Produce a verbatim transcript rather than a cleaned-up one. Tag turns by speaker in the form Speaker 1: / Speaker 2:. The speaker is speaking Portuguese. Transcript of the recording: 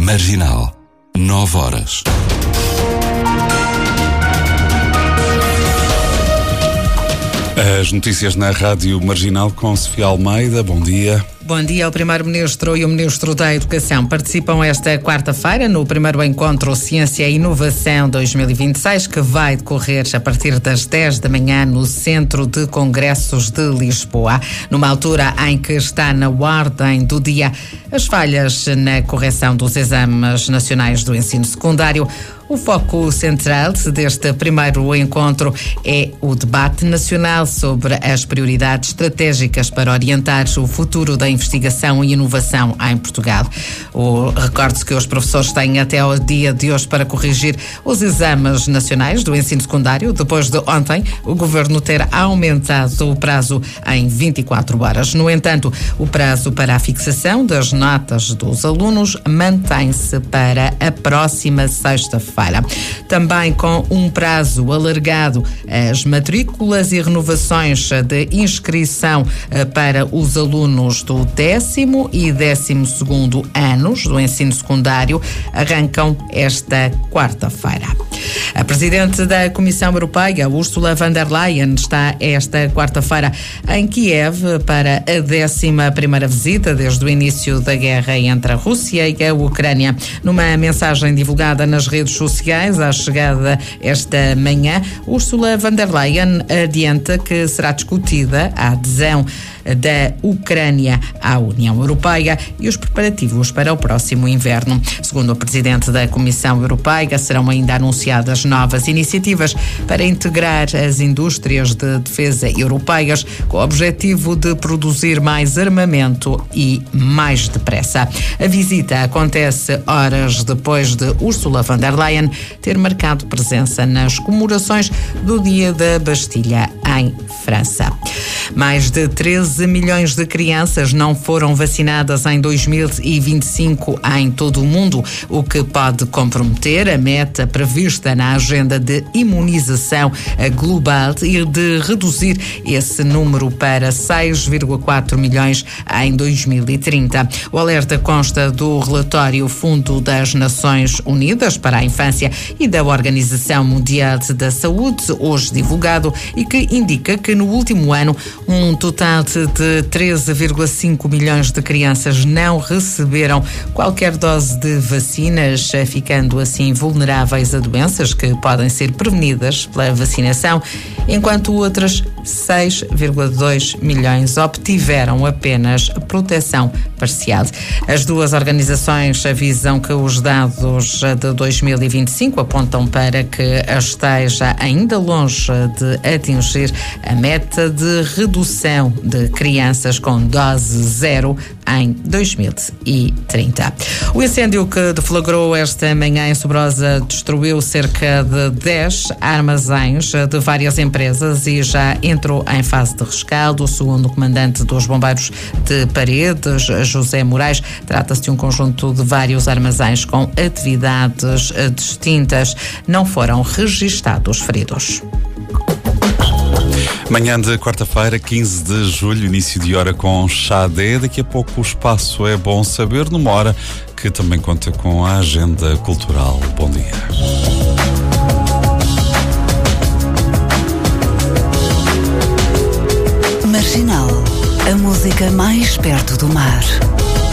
Speaker 1: Marginal, nove horas. As notícias na Rádio Marginal com Sofia Almeida. Bom dia.
Speaker 2: Bom dia. O Primeiro-Ministro e o Ministro da Educação participam esta quarta-feira no primeiro encontro Ciência e Inovação dois mil e vinte e seis, que vai decorrer a partir das dez da manhã no Centro de Congressos de Lisboa, numa altura em que está na ordem do dia as falhas na correção dos exames nacionais do ensino secundário. O foco central deste primeiro encontro é o debate nacional sobre as prioridades estratégicas para orientar o futuro da investigação e inovação em Portugal. O, recorde-se que os professores têm até ao dia de hoje para corrigir os exames nacionais do ensino secundário, depois de ontem o Governo ter aumentado o prazo em vinte e quatro horas. No entanto, o prazo para a fixação das notas dos alunos mantém-se para a próxima sexta-feira. Também com um prazo alargado, as matrículas e renovações de inscrição para os alunos do décimo e décimo segundo anos do ensino secundário arrancam esta quarta-feira. A Presidente da Comissão Europeia, Ursula von der Leyen, está esta quarta-feira em Kiev para a décima primeira visita desde o início da guerra entre a Rússia e a Ucrânia. Numa mensagem divulgada nas redes sociais à chegada esta manhã, Ursula von der Leyen adianta que será discutida a adesão da Ucrânia à União Europeia e os preparativos para o próximo inverno. Segundo o Presidente da Comissão Europeia, serão ainda anunciadas novas iniciativas para integrar as indústrias de defesa europeias com o objetivo de produzir mais armamento e mais depressa. A visita acontece horas depois de Ursula von der Leyen ter marcado presença nas comemorações do Dia da Bastilha em França. Mais de treze milhões de crianças não foram vacinadas em dois mil e vinte e cinco em todo o mundo, o que pode comprometer a meta prevista na agenda de imunização global e de reduzir esse número para seis vírgula quatro milhões em dois mil e trinta. O alerta consta do relatório Fundo das Nações Unidas para a Infância e da Organização Mundial da Saúde, hoje divulgado, e que indica que no último ano um total de treze vírgula cinco milhões de crianças não receberam qualquer dose de vacinas, ficando assim vulneráveis a doenças que podem ser prevenidas pela vacinação, enquanto outras seis vírgula dois milhões obtiveram apenas proteção parcial. As duas organizações avisam que os dados de dois mil e vinte e cinco apontam para que esteja ainda longe de atingir a meta de redução de crianças com dose zero em dois mil e trinta. O incêndio que deflagrou esta manhã em Sobrosa destruiu cerca de dez armazéns de várias empresas e já entrou em fase de rescaldo. Segundo o comandante dos bombeiros de Paredes, José Moraes, trata-se de um conjunto de vários armazéns com atividades distintas. Não foram registados feridos.
Speaker 1: Manhã de quarta-feira, quinze de julho, início de hora com Xadé. Daqui a pouco o espaço é bom saber, numa hora que também conta com a agenda cultural. Bom dia.
Speaker 3: Marginal, a música mais perto do mar.